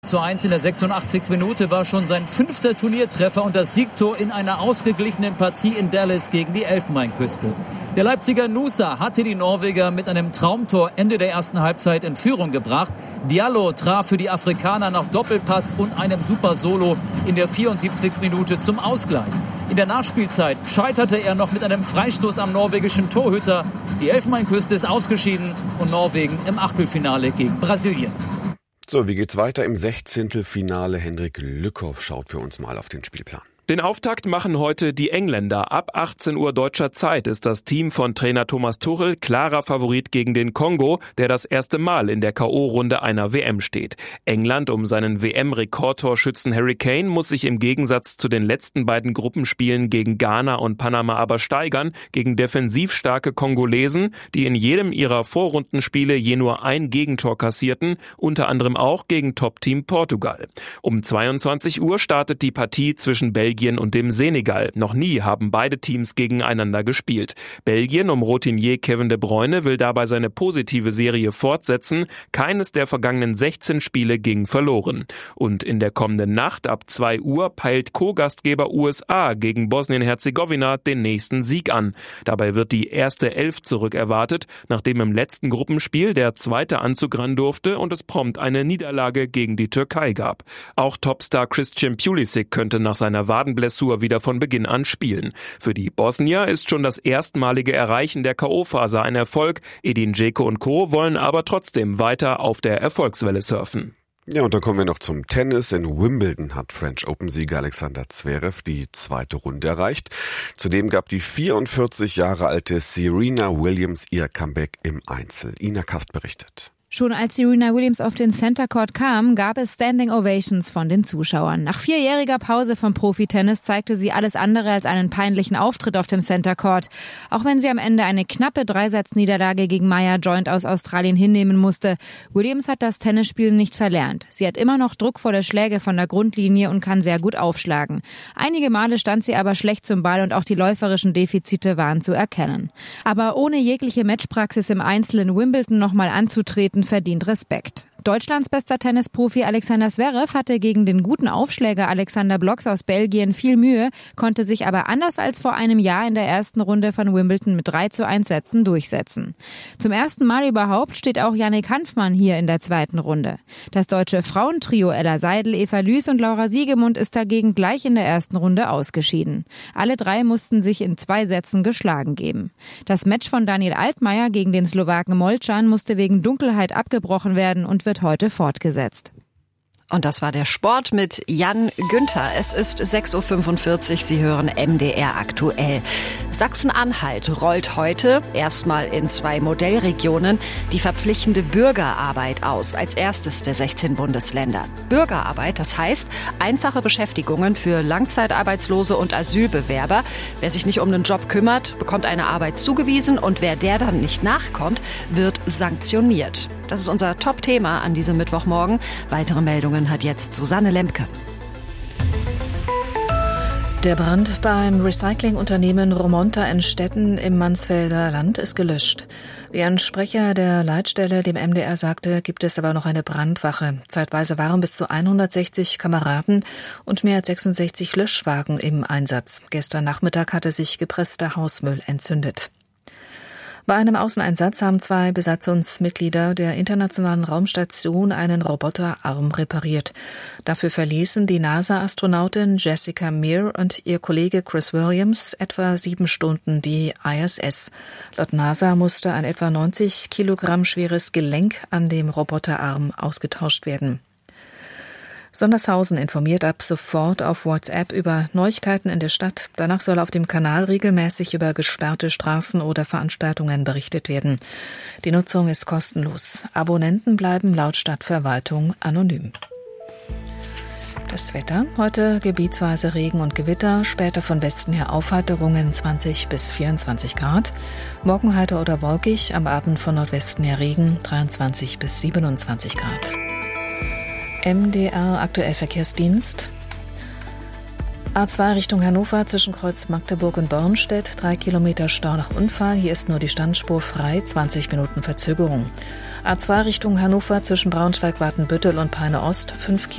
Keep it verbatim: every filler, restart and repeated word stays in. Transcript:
zu eins in der sechsundachtzigsten Minute war schon sein fünfter Turniertreffer und das Siegtor in einer ausgeglichenen Partie in Dallas gegen die Elfenbeinküste. Der Leipziger Nusa hatte die Norweger mit einem Traumtor Ende der ersten Halbzeit in Führung gebracht. Diallo traf für die Afrikaner nach Doppelpass und einem Super-Solo in der vierundsiebzigsten Minute zum Ausgleich. In der Nachspielzeit scheiterte er noch mit einem Freistoß am norwegischen Torhüter. Die Elfenbeinküste ist ausgeschieden und Norwegen im Achtelfinale gegen Brasilien. So, wie geht's weiter im Sechzehntelfinale? Henrik Lückhoff schaut für uns mal auf den Spielplan. Den Auftakt machen heute die Engländer. Ab achtzehn Uhr deutscher Zeit ist das Team von Trainer Thomas Tuchel klarer Favorit gegen den Kongo, der das erste Mal in der K O-Runde einer W M steht. England um seinen W M-Rekordtorschützen Harry Kane muss sich im Gegensatz zu den letzten beiden Gruppenspielen gegen Ghana und Panama aber steigern gegen defensiv starke Kongolesen, die in jedem ihrer Vorrundenspiele je nur ein Gegentor kassierten, unter anderem auch gegen Top-Team Portugal. Um zweiundzwanzig Uhr startet die Partie zwischen Belgien und dem Senegal. Noch nie haben beide Teams gegeneinander gespielt. Belgien um Routinier Kevin De Bruyne will dabei seine positive Serie fortsetzen. Keines der vergangenen sechzehn Spiele ging verloren. Und in der kommenden Nacht ab zwei Uhr peilt Co-Gastgeber U S A gegen Bosnien-Herzegowina den nächsten Sieg an. Dabei wird die erste Elf zurückerwartet, nachdem im letzten Gruppenspiel der zweite Anzug ran durfte und es prompt eine Niederlage gegen die Türkei gab. Auch Topstar Christian Pulisic könnte nach seiner Wadenblessur wieder von Beginn an spielen. Für die Bosnier ist schon das erstmalige Erreichen der K O-Phase ein Erfolg. Edin Dzeko und Co. wollen aber trotzdem weiter auf der Erfolgswelle surfen. Ja, und dann kommen wir noch zum Tennis. In Wimbledon hat French Open-Sieger Alexander Zverev die zweite Runde erreicht. Zudem gab die vierundvierzig Jahre alte Serena Williams ihr Comeback im Einzel. Ina Kast berichtet. Schon als Serena Williams auf den Center Court kam, gab es Standing Ovations von den Zuschauern. Nach vierjähriger Pause vom Profitennis zeigte sie alles andere als einen peinlichen Auftritt auf dem Center Court. Auch wenn sie am Ende eine knappe Dreisatzniederlage gegen Maya Joint aus Australien hinnehmen musste. Williams hat das Tennisspielen nicht verlernt. Sie hat immer noch druckvolle Schläge von der Grundlinie und kann sehr gut aufschlagen. Einige Male stand sie aber schlecht zum Ball und auch die läuferischen Defizite waren zu erkennen. Aber ohne jegliche Matchpraxis im Einzel in Wimbledon nochmal anzutreten, verdient Respekt. Deutschlands bester Tennisprofi Alexander Zverev hatte gegen den guten Aufschläger Alexander Blocks aus Belgien viel Mühe, konnte sich aber anders als vor einem Jahr in der ersten Runde von Wimbledon mit drei zu eins Sätzen durchsetzen. Zum ersten Mal überhaupt steht auch Jannik Hanfmann hier in der zweiten Runde. Das deutsche Frauentrio Ella Seidel, Eva Lüß und Laura Siegemund ist dagegen gleich in der ersten Runde ausgeschieden. Alle drei mussten sich in zwei Sätzen geschlagen geben. Das Match von Daniel Altmaier gegen den Slowaken Molcan musste wegen Dunkelheit abgebrochen werden und wird heute fortgesetzt. Und das war der Sport mit Jan Günther. Es ist sechs Uhr fünfundvierzig. Sie hören M D R aktuell. Sachsen-Anhalt rollt heute erstmal in zwei Modellregionen die verpflichtende Bürgerarbeit aus, als erstes der sechzehn Bundesländer. Bürgerarbeit, das heißt einfache Beschäftigungen für Langzeitarbeitslose und Asylbewerber. Wer sich nicht um den Job kümmert, bekommt eine Arbeit zugewiesen und wer der dann nicht nachkommt, wird sanktioniert. Das ist unser Top-Thema an diesem Mittwochmorgen. Weitere Meldungen hat jetzt Susanne Lemke. Der Brand beim Recyclingunternehmen Romonta in Stetten im Mansfelder Land ist gelöscht. Wie ein Sprecher der Leitstelle dem M D R sagte, gibt es aber noch eine Brandwache. Zeitweise waren bis zu hundertsechzig Kameraden und mehr als sechsundsechzig Löschwagen im Einsatz. Gestern Nachmittag hatte sich gepresster Hausmüll entzündet. Bei einem Außeneinsatz haben zwei Besatzungsmitglieder der Internationalen Raumstation einen Roboterarm repariert. Dafür verließen die NASA-Astronautin Jessica Meir und ihr Kollege Chris Williams etwa sieben Stunden die I S S. Laut NASA musste ein etwa neunzig Kilogramm schweres Gelenk an dem Roboterarm ausgetauscht werden. Sondershausen informiert ab sofort auf WhatsApp über Neuigkeiten in der Stadt. Danach soll auf dem Kanal regelmäßig über gesperrte Straßen oder Veranstaltungen berichtet werden. Die Nutzung ist kostenlos. Abonnenten bleiben laut Stadtverwaltung anonym. Das Wetter. Heute gebietsweise Regen und Gewitter, später von Westen her Aufheiterungen zwanzig bis vierundzwanzig Grad. Morgen heiter oder wolkig, am Abend von Nordwesten her Regen, dreiundzwanzig bis siebenundzwanzig Grad. M D R aktuell Verkehrsdienst. A zwei Richtung Hannover zwischen Kreuz Magdeburg und Bornstedt. Drei Kilometer Stau nach Unfall. Hier ist nur die Standspur frei. zwanzig Minuten Verzögerung. A zwei Richtung Hannover zwischen Braunschweig-Watenbüttel und Peine Ost. Fünf